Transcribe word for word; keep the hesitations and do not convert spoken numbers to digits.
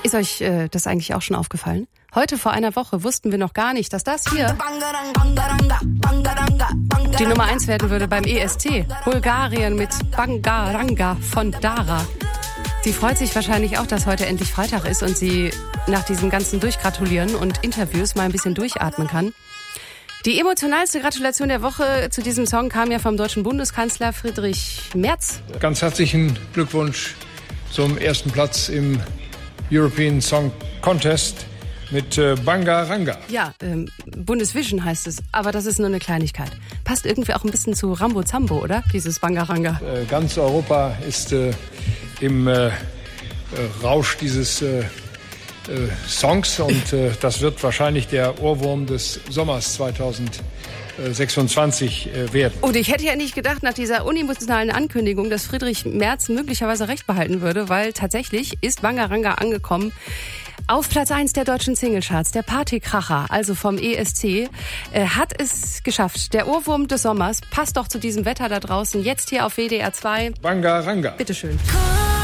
Ist euch äh, das eigentlich auch schon aufgefallen? Heute vor einer Woche wussten wir noch gar nicht, dass das hier die Nummer eins werden würde beim E S C. Bulgarien mit Bangaranga von Dara. Sie freut sich wahrscheinlich auch, dass heute endlich Freitag ist und sie nach diesem ganzen Durchgratulieren und Interviews mal ein bisschen durchatmen kann. Die emotionalste Gratulation der Woche zu diesem Song kam ja vom deutschen Bundeskanzler Friedrich Merz. Ganz herzlichen Glückwunsch zum ersten Platz im European Song Contest mit äh, Bangaranga. Ja, ähm, Bundesvision heißt es, aber das ist nur eine Kleinigkeit. Passt irgendwie auch ein bisschen zu Rambo Zambo, oder? Dieses Bangaranga. Äh, ganz Europa ist äh, im äh, äh, Rausch dieses äh, äh, Songs und äh, das wird wahrscheinlich der Ohrwurm des Sommers zweitausendsechsundzwanzig äh, werden. Und ich hätte ja nicht gedacht, nach dieser unemotionalen Ankündigung, dass Friedrich Merz möglicherweise recht behalten würde, weil tatsächlich ist Bangaranga angekommen auf Platz eins der deutschen Singlecharts, der Partykracher, also vom E S C, äh, hat es geschafft. Der Ohrwurm des Sommers passt doch zu diesem Wetter da draußen, jetzt hier auf W D R zwei. Bangaranga. Bitteschön.